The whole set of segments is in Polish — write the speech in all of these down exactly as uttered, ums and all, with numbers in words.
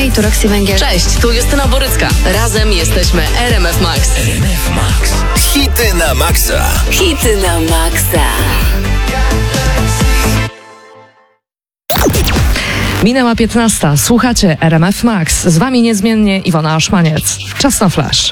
Hej, tu Roxy Węgiel. Cześć, tu Justyna Borycka. Razem jesteśmy R M F Max. R M F Max. Hity na maksa. Hity na maksa. Minęła piętnasta. Słuchacie R M F Max. Z wami niezmiennie Iwona Aszmaniec. Czas na flash.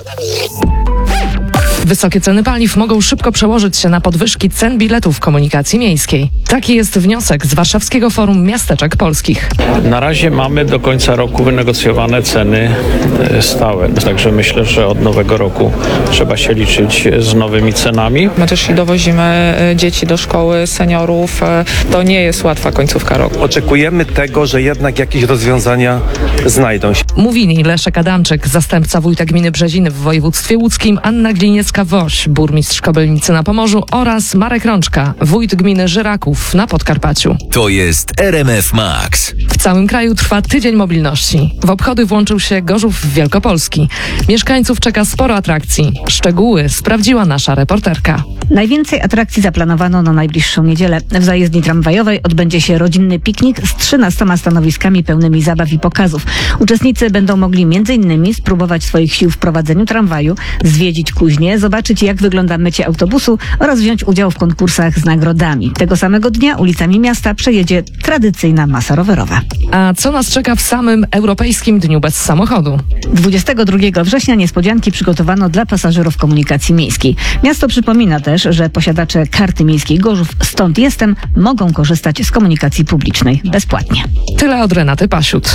Wysokie ceny paliw mogą szybko przełożyć się na podwyżki cen biletów komunikacji miejskiej. Taki jest wniosek z Warszawskiego Forum Miasteczek Polskich. Na razie mamy do końca roku wynegocjowane ceny stałe, także myślę, że od nowego roku trzeba się liczyć z nowymi cenami. My też i dowozimy dzieci do szkoły, seniorów. To nie jest łatwa końcówka roku. Oczekujemy tego, że jednak jakieś rozwiązania znajdą się. Mówili Leszek Adamczyk, zastępca wójta gminy Brzeziny w województwie łódzkim, Anna Gliniecka-Woś, burmistrz Kobylnicy na Pomorzu oraz Marek Rączka, wójt gminy Żyraków na Podkarpaciu. To jest R M F Max. W całym kraju trwa Tydzień Mobilności. W obchody włączył się Gorzów Wielkopolski. Mieszkańców czeka sporo atrakcji. Szczegóły sprawdziła nasza reporterka. Najwięcej atrakcji zaplanowano na najbliższą niedzielę. W zajezdni tramwajowej odbędzie się rodzinny piknik z trzynastoma stanowiskami pełnymi zabaw i pokazów. Uczestnicy będą mogli między innymi spróbować swoich sił w prowadzeniu tramwaju, zwiedzić kuźnię, zobaczyć jak wygląda mycie autobusu oraz wziąć udział w konkursach z nagrodami. Tego samego dnia ulicami miasta przejedzie tradycyjna masa rowerowa. A co nas czeka w samym Europejskim Dniu Bez Samochodu? dwudziestego drugiego września niespodzianki przygotowano dla pasażerów komunikacji miejskiej. Miasto przypomina też, że posiadacze karty miejskiej Gorzów Stąd Jestem mogą korzystać z komunikacji publicznej bezpłatnie. Tyle od Renaty Pasiut.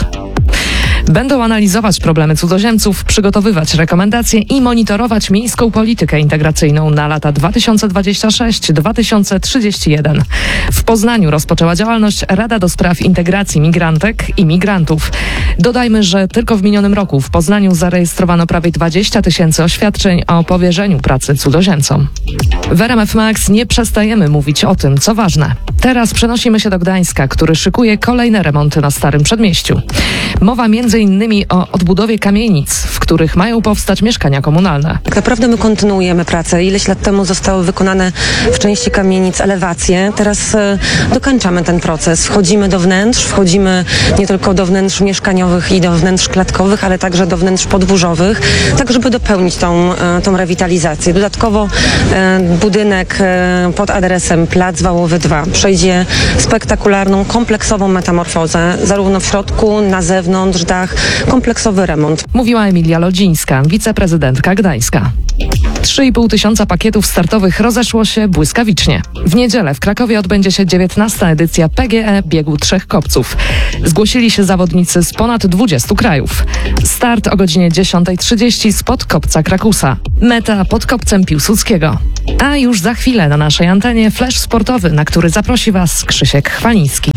Będą analizować problemy cudzoziemców, przygotowywać rekomendacje i monitorować miejską politykę integracyjną na lata dwa tysiące dwudziesty szósty do dwa tysiące trzydziestego pierwszego. W Poznaniu rozpoczęła działalność Rada do Spraw Integracji Migrantek i Migrantów. Dodajmy, że tylko w minionym roku w Poznaniu zarejestrowano prawie dwadzieścia tysięcy oświadczeń o powierzeniu pracy cudzoziemcom. W R M F Max nie przestajemy mówić o tym, co ważne. Teraz przenosimy się do Gdańska, który szykuje kolejne remonty na Starym Przedmieściu. Mowa między innymi o odbudowie kamienic, w których mają powstać mieszkania komunalne. Tak naprawdę my kontynuujemy pracę. Ileś lat temu zostały wykonane w części kamienic elewacje. Teraz e, dokończamy ten proces. Wchodzimy do wnętrz, wchodzimy nie tylko do wnętrz mieszkaniowych i do wnętrz klatkowych, ale także do wnętrz podwórzowych, tak żeby dopełnić tą, e, tą rewitalizację. Dodatkowo e, budynek e, pod adresem Plac Wałowy dwa przejdzie spektakularną, kompleksową metamorfozę, zarówno w środku, na zewnątrz, dach, kompleksowy remont. Mówiła Emilia Lodzińska, wiceprezydentka Gdańska. trzy i pół tysiąca pakietów startowych rozeszło się błyskawicznie. W niedzielę w Krakowie odbędzie się dziewiętnasta edycja P G E Biegu Trzech Kopców. Zgłosili się zawodnicy z ponad dwudziestu krajów. Start o godzinie dziesiąta trzydzieści spod kopca Krakusa. Meta pod kopcem Piłsudskiego. A już za chwilę na naszej antenie flash sportowy, na który zaprosi Was Krzysiek Chwaliński.